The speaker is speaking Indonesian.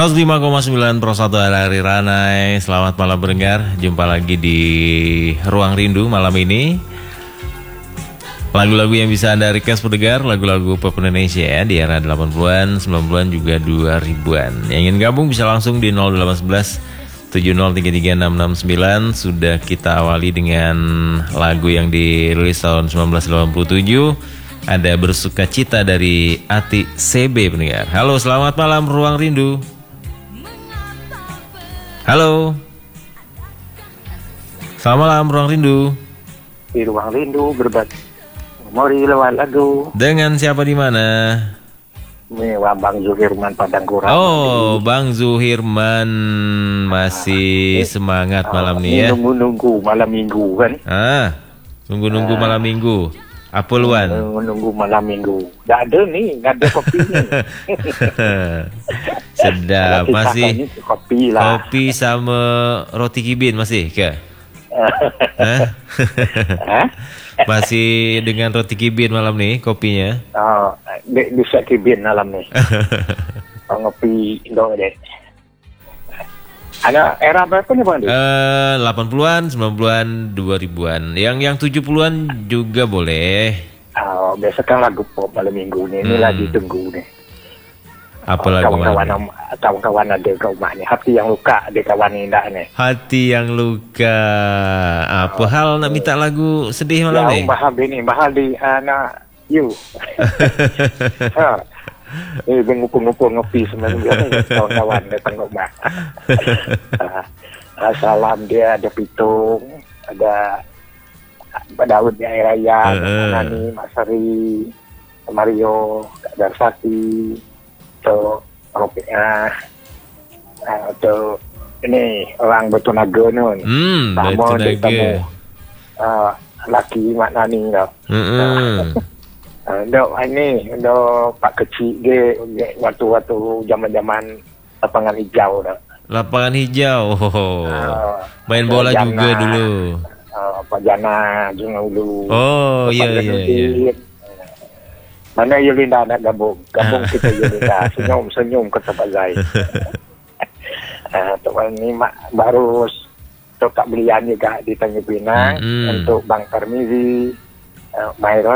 105,9 Pro 1 hari Ranai. Selamat malam pendengar. Jumpa lagi di Ruang Rindu malam ini. Lagu-lagu yang bisa Anda request pendengar, lagu-lagu pop Indonesia ya, di era 80-an, 90-an juga 2000-an. Yang ingin gabung bisa langsung di 0811 70336669. Sudah kita awali dengan lagu yang dirilis tahun 1987. Ada Bersuka Cita dari Ati CB pendengar. Halo, selamat malam Ruang Rindu. Halo. Selamat malam Ruang Rindu. Di Ruang Rindu berbagi memori lewat lagu. Dengan siapa di mana? Mewah Bang Zuhirman Padangkuran. Oh, Bang Zuhirman masih semangat malam nih ya. Nunggu-nunggu malam minggu kan. Nunggu-nunggu malam minggu. Apa luan? Nunggu malam minggu. Nggak ada nih, nggak ada kopi nih. Sedap, masih kopi lah. Kopi sama roti kibin masih ke? Masih dengan roti kibin malam nih kopinya? Oh, bisa kibin malam nih. Ngopi Indo deh. Ada era berapa nih Bang? 80-an, 90-an, 2000-an. Yang 70-an juga boleh. Oh, biasa kan lagu pop malam minggu nih. Ini lagi tunggu nih. Apa lagu kawan-kawan ada ke rumah nih. Hati yang luka ada kawan indah nih. Hati yang luka. Apa hal nak minta lagu sedih malam nih? Bahal di anak you. Ngumpul ngopi sebenarnya kawan-kawan datang ke rumah. Salam dia ada Pitung, ada Pak Daud di Air Raya, Nani, Mak Sari, Mario, Darsati, atau Ropiah, atau ini orang Betunaga nun. Betunaga. Laki Mak Nani tau. Dok ini dok Pak Kecil dia waktu zaman lapangan hijau dah. Lapangan hijau. Main bola Jana, juga dulu. Pak Jana juga dulu. Oh iya. Mana Yulinda nak gabung kita Yulinda senyum ke tempat saya. Teman ini baru tak belian juga di Tanjung Pinang untuk Bang Tarmizi, Myron.